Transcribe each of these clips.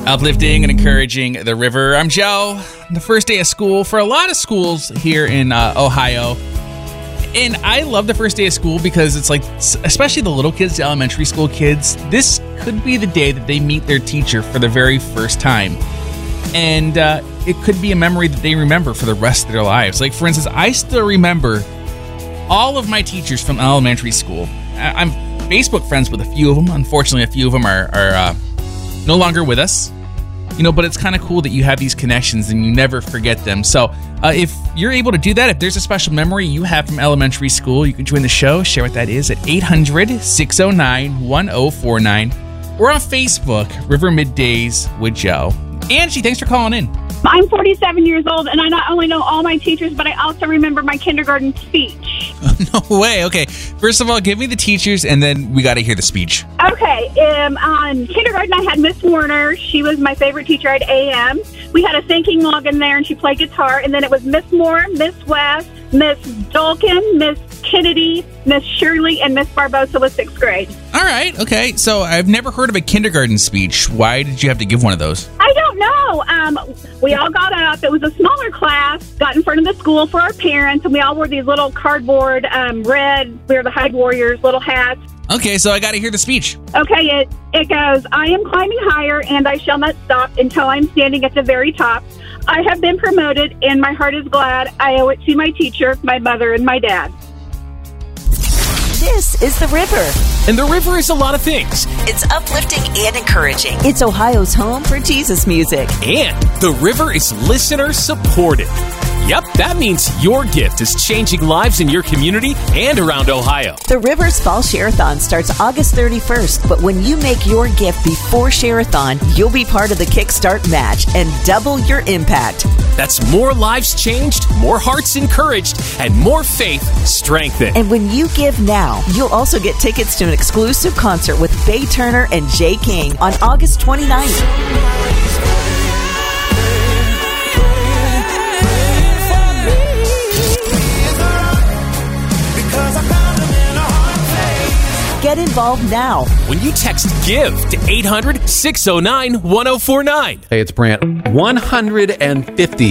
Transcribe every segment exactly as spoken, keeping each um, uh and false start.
Uplifting and encouraging the river. I'm Joe. The first day of school for a lot of schools here in uh, Ohio. And I love the first day of school because it's like, especially the little kids, the elementary school kids, this could be the day that they meet their teacher for the very first time. And uh, it could be a memory that they remember for the rest of their lives. Like, for instance, I still remember all of my teachers from elementary school. I'm Facebook friends with a few of them. Unfortunately, a few of them are, are uh, no longer with us. You know, but it's kind of cool that you have these connections and you never forget them. So uh, if you're able to do that, if there's a special memory you have from elementary school, you can join the show. Share what that is at eight hundred, six oh nine, one oh four nine or on Facebook, River Middays with Joe. Angie, thanks for calling in. I'm forty-seven years old, and I not only know all my teachers, but I also remember my kindergarten speech. No way. Okay. First of all, give me the teachers, and then we got to hear the speech. Okay. Um, on kindergarten, I had Miss Warner. She was my favorite teacher at A M. We had a singing log in there, and she played guitar. And then it was Miss Moore, Miss West, Miss Dolkin, Miss Kennedy, Miss Shirley, and Miss Barbosa was sixth grade. All right. Okay. So I've never heard of a kindergarten speech. Why did you have to give one of those? I don't know. Um, we all got up. It was a smaller class, got in front of the school for our parents, and we all wore these little cardboard, um, red, we were the Hyde Warriors, little hats. Okay, so I got to hear the speech. Okay, it, it goes, I am climbing higher, and I shall not stop until I'm standing at the very top. I have been promoted, and my heart is glad. I owe it to my teacher, my mother, and my dad. This is The River. And The River is a lot of things. It's uplifting and encouraging. It's Ohio's home for Jesus music. And The River is listener supported. Yep, that means your gift is changing lives in your community and around Ohio. The River's Fall Share-a-thon starts August thirty-first, but when you make your gift before Share-a-thon, you'll be part of the Kickstart match and double your impact. That's more lives changed, more hearts encouraged, and more faith strengthened. And when you give now, you'll also get tickets to an exclusive concert with Faye Turner and Jay King on August twenty-ninth. Get involved now when you text GIVE to eight hundred, six oh nine, one oh four nine. Hey, it's Brant. one hundred fifty.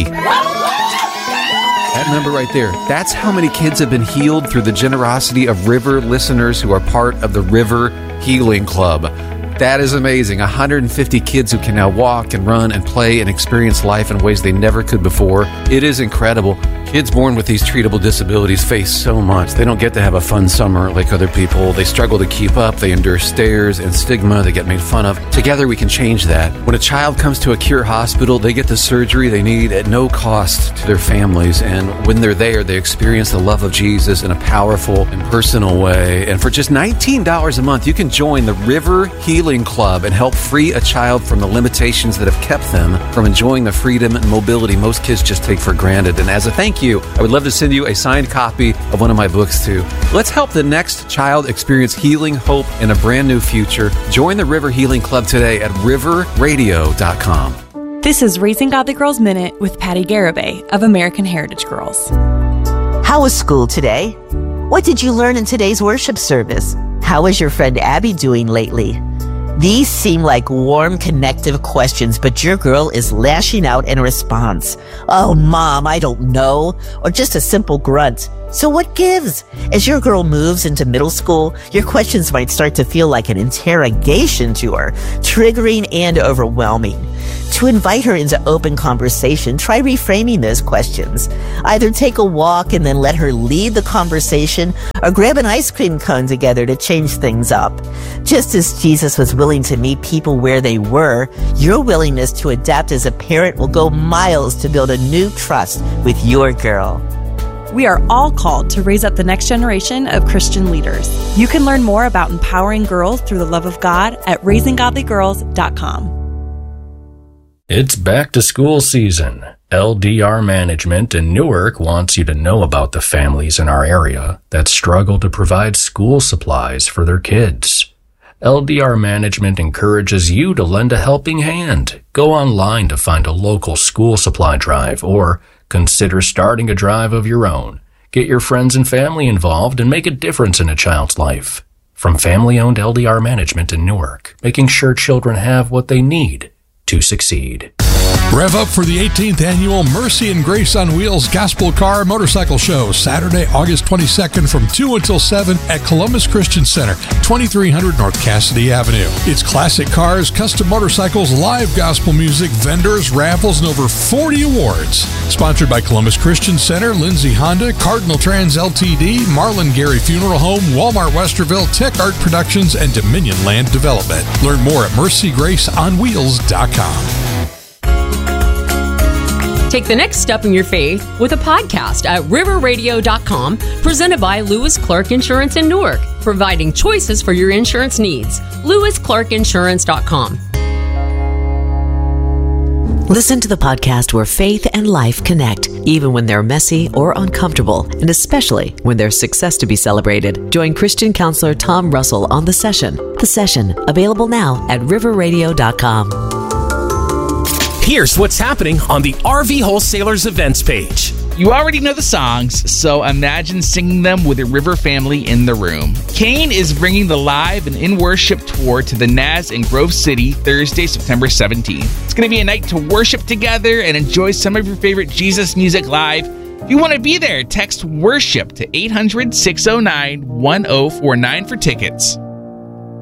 That number right there, that's how many kids have been healed through the generosity of River listeners who are part of the River Healing Club. That is amazing. one hundred fifty kids who can now walk and run and play and experience life in ways they never could before. It is incredible. Kids born with these treatable disabilities face so much. They don't get to have a fun summer like other people. They struggle to keep up. They endure stares and stigma. They get made fun of. Together we can change that. When a child comes to a Cure hospital, they get the surgery they need at no cost to their families. And when they're there, they experience the love of Jesus in a powerful and personal way. And for just nineteen dollars a month, you can join the River Healing Club and help free a child from the limitations that have kept them from enjoying the freedom and mobility most kids just take for granted. And as a thank you, I would love to send you a signed copy of one of my books too. Let's help the next child experience healing, hope, and a brand new future. Join the River Healing Club today at river radio dot com. This is Raising Godly Girls Minute with Patty Garibay of American Heritage Girls. How was school today? What did you learn in today's worship service? How is your friend Abby doing lately? These seem like warm, connective questions, but your girl is lashing out in response. Oh, Mom, I don't know. Or just a simple grunt. So what gives? As your girl moves into middle school, your questions might start to feel like an interrogation to her, triggering and overwhelming. To invite her into open conversation, try reframing those questions. Either take a walk and then let her lead the conversation, or grab an ice cream cone together to change things up. Just as Jesus was willing to meet people where they were, your willingness to adapt as a parent will go miles to build a new trust with your girl. We are all called to raise up the next generation of Christian leaders. You can learn more about empowering girls through the love of God at raising godly girls dot com. It's back to school season. L D R Management in Newark wants you to know about the families in our area that struggle to provide school supplies for their kids. L D R Management encourages you to lend a helping hand. Go online to find a local school supply drive or consider starting a drive of your own. Get your friends and family involved and make a difference in a child's life. From family-owned L D R Management in Newark, making sure children have what they need to succeed. Rev up for the eighteenth annual Mercy and Grace on Wheels Gospel Car Motorcycle Show, Saturday, August twenty-second from two until seven at Columbus Christian Center, twenty-three hundred North Cassidy Avenue. It's classic cars, custom motorcycles, live gospel music, vendors, raffles, and over forty awards. Sponsored by Columbus Christian Center, Lindsay Honda, Cardinal Trans L T D, Marlin Gary Funeral Home, Walmart Westerville, Tech Art Productions, and Dominion Land Development. Learn more at mercy grace on wheels dot com. Take the next step in your faith with a podcast at river radio dot com, presented by Lewis Clark Insurance in Newark, providing choices for your insurance needs. lewis clark insurance dot com. Listen to the podcast where faith and life connect, even when they're messy or uncomfortable, and especially when there's success to be celebrated. Join Christian counselor Tom Russell on The Session. The Session, available now at river radio dot com. Here's what's happening on the R V Wholesalers events page. You already know the songs, so imagine singing them with your River family in the room. Kane is bringing the live and in-worship tour to the N A S in Grove City Thursday, September seventeenth. It's going to be a night to worship together and enjoy some of your favorite Jesus music live. If you want to be there, text WORSHIP to eight hundred, six oh nine, one oh four nine for tickets.